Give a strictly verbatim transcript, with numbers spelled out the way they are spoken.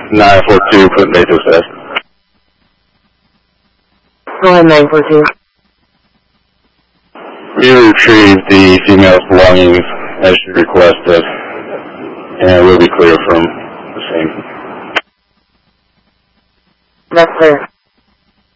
nine four two, Clinton Bezos says. Go ahead, nine four two. We retrieved the female's belongings as she requested, and we'll be clear from the scene. That's clear.